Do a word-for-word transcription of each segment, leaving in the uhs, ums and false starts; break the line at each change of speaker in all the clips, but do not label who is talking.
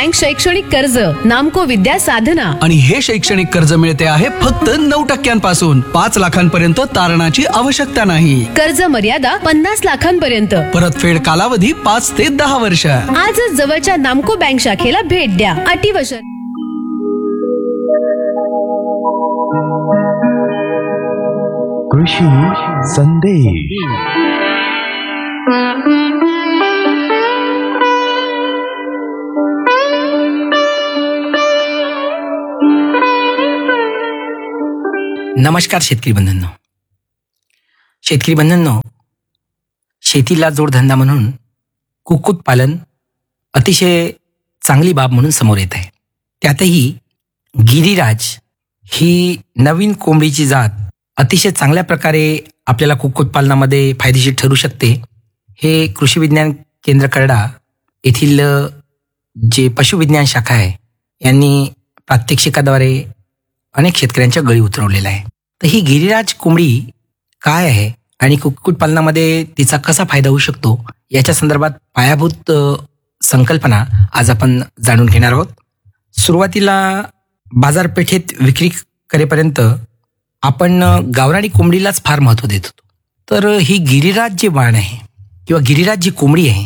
Bank शैक्षणिक कर्ज, नामको विद्या साधना.
आणि हे शैक्षणिक कर्ज मिळते आहे फक्त नऊ टक्क्यांपासून. पाच लाखांपर्यंत तारणाची आवश्यकता नाही.
कर्ज मर्यादा पन्नास लाखांपर्यंत.
परतफेड कालावधी पाच ते दहा वर्ष.
आजच जवळच्या नामको बँक शाखेला भेट द्या. अटी व शर्ती.
कृषी संदेश.
नमस्कार शेतकरी बंधूंनो. शेतकरी बंधूंनो, शेतीला जोडधंदा म्हणून कुक्कुटपालन अतिशय चांगली बाब म्हणून समोर येत आहे. त्यातही गिरिराज ही नवीन कोंबडीची जात अतिशय चांगल्या प्रकारे आपल्याला कुक्कुटपालनामध्ये फायदेशीर ठरू शकते. हे कृषी विज्ञान केंद्र करडा येथील जे पशुविज्ञान शाखा आहे यांनी प्रात्यक्षिकाद्वारे अनेक शेतकऱ्यांच्या गळी उतरवलेला आहे. तर ही गिरिराज कोंबडी काय आहे आणि कुक्कुटपालनामध्ये तिचा कसा फायदा होऊ शकतो याच्या संदर्भात पायाभूत संकल्पना आज आपण जाणून घेणार आहोत. सुरुवातीला बाजारपेठेत विक्री करेपर्यंत आपण गावरानी कोंबडीलाच फार महत्त्व देत होतो. तर ही गिरिराज जे वाण आहे किंवा गिरिराज जी कोंबडी आहे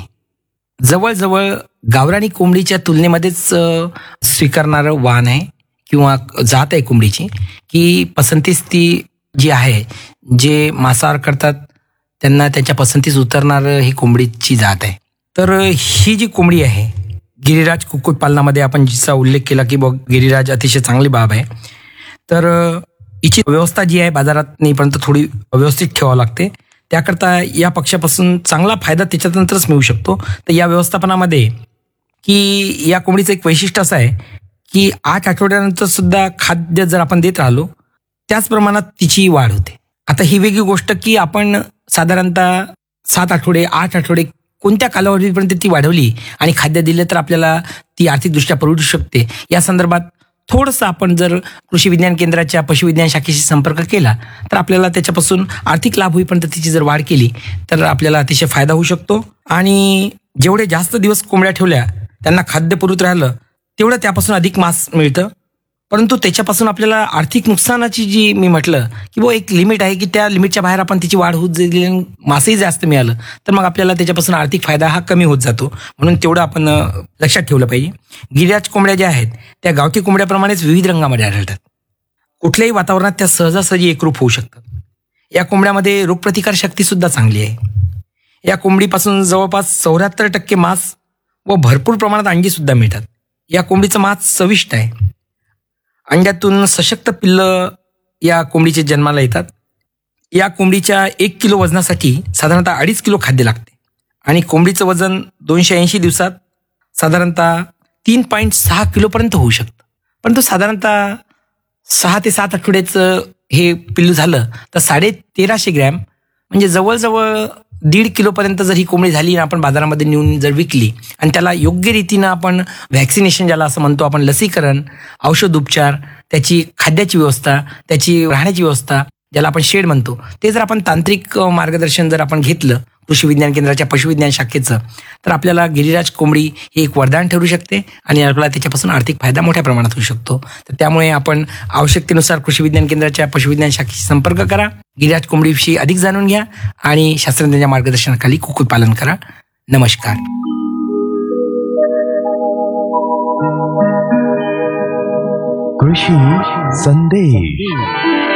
जवळजवळ गावरानी कोंबडीच्या तुलनेमध्येच स्वीकारणारं वाण आहे किंवा जात आहे कोंबडीची, की पसंतीस ती जी आहे, जे मांसाहार करतात त्यांना त्यांच्या पसंतीस उतरणारं ही कोंबडीची जात आहे. तर ही जी कोंबडी आहे गिरिराज कुक्कुटपालनामध्ये आपण जिचा उल्लेख केला की बघ गिरिराज अतिशय चांगली बाब आहे. तर हिची व्यवस्था जी आहे बाजारात नेईपर्यंत थोडी व्यवस्थित ठेवावं लागते. त्याकरता या पक्षापासून चांगला फायदा त्याच्यानंतरच मिळू शकतो. तर या व्यवस्थापनामध्ये की या कोंबडीचं एक वैशिष्ट्य असं आहे की आठ आठवड्यानंतर सुद्धा खाद्य जर आपण देत राहिलो त्याच प्रमाणात तिची वाढ होते. आता ही वेगळी गोष्ट की आपण साधारणतः सात आठवडे आठ आठवडे कोणत्या कालावधीपर्यंत ती वाढवली आणि खाद्य दिलं तर आपल्याला ती आर्थिकदृष्ट्या परवडू शकते. या संदर्भात थोडंसं आपण जर कृषी विज्ञान केंद्राच्या पशुविज्ञान शाखेशी संपर्क केला तर आपल्याला त्याच्यापासून आर्थिक लाभ होईपर्यंत तिची जर वाढ केली तर आपल्याला अतिशय फायदा होऊ शकतो. आणि जेवढे जास्त दिवस कोंबड्या ठेवल्या त्यांना खाद्य पुरवत राहिलं तेवढं त्यापासून अधिक मांस मिळतं. परंतु त्याच्यापासून आपल्याला आर्थिक नुकसानाची जी मी म्हटलं की वो एक लिमिट आहे की त्या लिमिटच्या बाहेर आपण तिची वाढ होत गेली, मांसही जास्त मिळालं तर मग आपल्याला त्याच्यापासून आर्थिक फायदा हा कमी होत जातो. म्हणून तेवढं आपण लक्षात ठेवलं पाहिजे. गिरिराज कोंबड्या ज्या आहेत त्या गावठी कोंबड्याप्रमाणेच विविध रंगामध्ये आढळतात. कुठल्याही वातावरणात त्या सहजासहजी एकरूप होऊ शकतात. या कोंबड्यामध्ये रोगप्रतिकार शक्ती सुद्धा चांगली आहे. या कोंबडीपासून जवळपास चौऱ्याहत्तर टक्के मांस व भरपूर प्रमाणात अंडी सुद्धा मिळतात. या कोंबडीचं मांस चविष्ट आहे. अंड्यातून सशक्त पिल्लं या कोंबडीचे जन्माला येतात. या कोंबडीच्या एक किलो वजनासाठी साधारणतः अडीच किलो खाद्य लागते आणि कोंबडीचं वजन दोनशे ऐंशी दिवसात साधारणतः तीन पॉईंट सहा किलोपर्यंत होऊ शकतं. परंतु साधारणतः सहा ते सात आठवड्याचं हे पिल्लू झालं तर साडे तेराशे ग्रॅम म्हणजे जवळजवळ दीड किलोपर्यंत जर ही कोंबडी झाली आणि आपण बाजारामध्ये नेऊन जर विकली आणि त्याला योग्य रीतीनं आपण व्हॅक्सिनेशन ज्याला असं म्हणतो आपण, लसीकरण, औषध उपचार, त्याची खाद्याची व्यवस्था, त्याची राहण्याची व्यवस्था ज्याला आपण शेड म्हणतो, ते जर आपण तांत्रिक मार्गदर्शन जर आपण घेतलं कृषी विज्ञान केंद्राच्या पशुविज्ञान शाखेचं तर आपल्याला गिरिराज कोंबडी ही एक वरदान ठरू शकते आणि आपल्याला त्याच्यापासून आर्थिक फायदा मोठ्या प्रमाणात होऊ शकतो. तर त्यामुळे आपण आवश्यकतेनुसार कृषी विज्ञान केंद्राच्या पशुविज्ञान शाखेशी संपर्क करा, गिरिराज कोंबडीविषयी अधिक जाणून घ्या आणि शास्त्रज्ञांच्या मार्गदर्शनाखाली कुक्कुटपालन करा. नमस्कार.
कृषी संदेश.